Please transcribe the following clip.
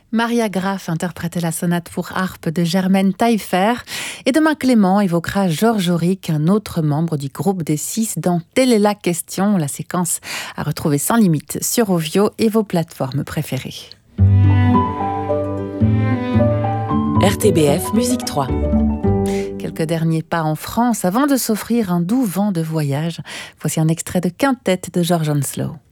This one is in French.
Maria Graf interprétait la sonate pour harpe de Germaine Taillefer et demain Clément évoquera Georges Auric, un autre membre du groupe des 6 dans Telle est la question, la séquence à retrouver sans limite sur Ovio et vos plateformes préférées. RTBF Musique 3. Quelques derniers pas en France avant de s'offrir un doux vent de voyage. Voici un extrait de Quintette de George Onslow.